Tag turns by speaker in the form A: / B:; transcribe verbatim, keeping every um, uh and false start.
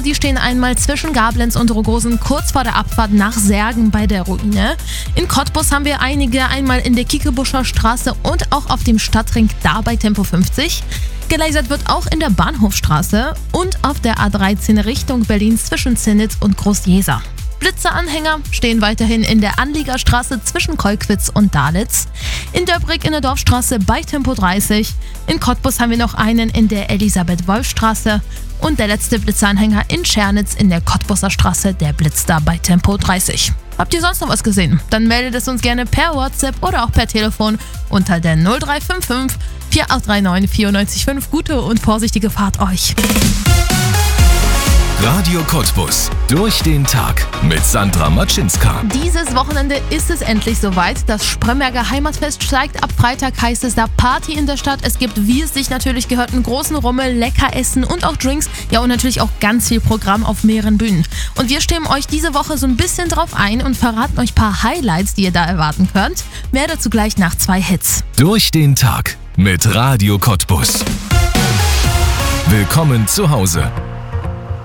A: Busfahrer, die stehen einmal zwischen Gablenz und Rogosen kurz vor der Abfahrt nach Särgen bei der Ruine. In Cottbus haben wir einige, einmal in der Kiekelbuscher Straße und auch auf dem Stadtring da bei Tempo fünfzig. Geleisert wird auch in der Bahnhofstraße und auf der A dreizehn Richtung Berlin zwischen Zinnitz und Groß-Jeser. Blitzeranhänger stehen weiterhin in der Anliegerstraße zwischen Kolkwitz und Dalitz, in Döbrig in der Dorfstraße bei Tempo dreißig, in Cottbus haben wir noch einen in der Elisabeth-Wolf-Straße und der letzte Blitzeranhänger in Schernitz in der Cottbuser Straße, der blitzt da bei Tempo dreißig. Habt ihr sonst noch was gesehen? Dann meldet es uns gerne per WhatsApp oder auch per Telefon unter der null drei fünf fünf, vier acht drei neun, vier neun fünf. Gute und vorsichtige Fahrt euch!
B: Radio Cottbus. Durch den Tag mit Sandra Matschinska.
A: Dieses Wochenende ist es endlich soweit. Das Spremberger Heimatfest steigt. Ab Freitag heißt es da Party in der Stadt. Es gibt, wie es sich natürlich gehört, einen großen Rummel, lecker Essen und auch Drinks. Ja, und natürlich auch ganz viel Programm auf mehreren Bühnen. Und wir stimmen euch diese Woche so ein bisschen drauf ein und verraten euch ein paar Highlights, die ihr da erwarten könnt. Mehr dazu gleich nach zwei Hits.
B: Durch den Tag mit Radio Cottbus. Willkommen zu Hause.